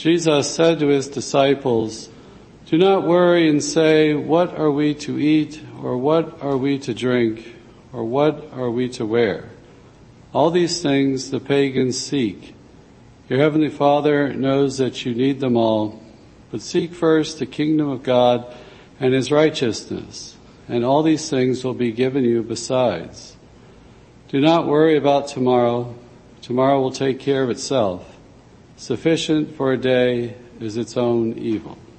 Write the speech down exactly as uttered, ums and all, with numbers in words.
Jesus said to his disciples, "Do not worry and say, 'What are we to eat?' or 'What are we to drink?' or 'What are we to wear?' All these things the pagans seek. Your heavenly Father knows that you need them all, but seek first the kingdom of God and his righteousness, and all these things will be given you besides. Do not worry about tomorrow. Tomorrow will take care of itself. Sufficient for a day is its own evil."